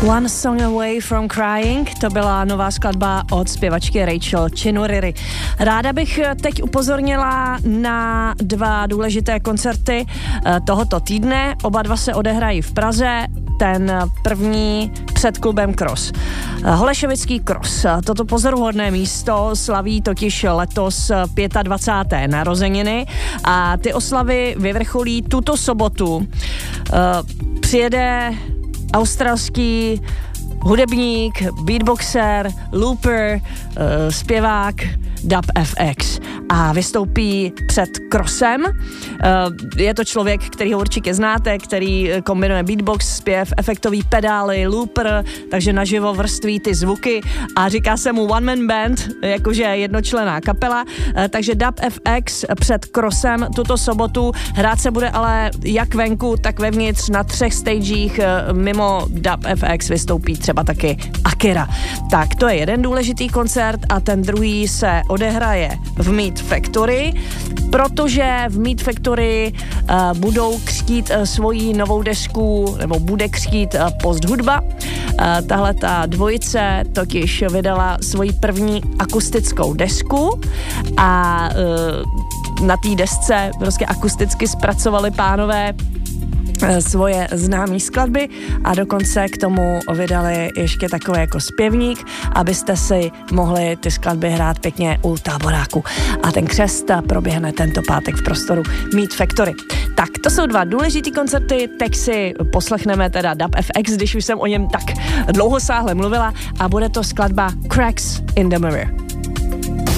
One Song Away from Crying, to byla nová skladba od zpěvačky Rachel Chinouriri. Ráda bych teď upozornila na 2 důležité koncerty tohoto týdne. Oba 2 se odehrají v Praze, ten první před klubem Cross. Holešovický Cross. Toto pozoruhodné místo slaví totiž letos 25. narozeniny a ty oslavy vyvrcholí tuto sobotu. Přijede australský hudebník, beatboxer, looper, zpěvák Dub FX a vystoupí před Crossem. Je to člověk, který ho určitě znáte, který kombinuje beatbox, zpěv, efektový pedály, looper, takže naživo vrství ty zvuky a říká se mu one man band, jakože jednočlenná kapela, takže Dub FX před Crossem tuto sobotu. Hrát se bude ale jak venku, tak vevnitř na 3 stagech. Mimo Dub FX vystoupí třeba taky Akira. Tak to je jeden důležitý koncert a ten druhý se odehraje v Meat Factory, protože v Meat Factory budou křtít svoji novou desku, nebo bude křtít Post hudba. Tahle ta dvojice totiž vydala svoji první akustickou desku a na té desce prostě akusticky zpracovali pánové svoje známé skladby a dokonce k tomu vydali ještě takový jako zpěvník, abyste si mohli ty skladby hrát pěkně u táboráku. A ten křest proběhne tento pátek v prostoru Meat Factory. Tak, to jsou 2 důležitý koncerty, teď si poslechneme teda Dub FX, když už jsem o něm tak dlouhosáhle mluvila a bude to skladba Cracks in the Mirror.